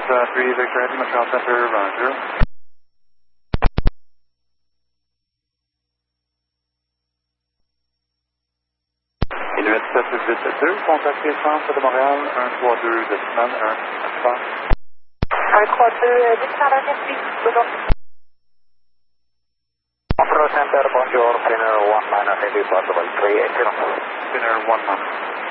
Delta 3 Victor Eddie, Montreal Center, roger. Inuit 7872, contactez Centre de Montréal, 132 décimal 1, 132 décimal 1, merci. Montreal Center, bonjour, Finner 1 minus, possible 380. Dinner 1 month.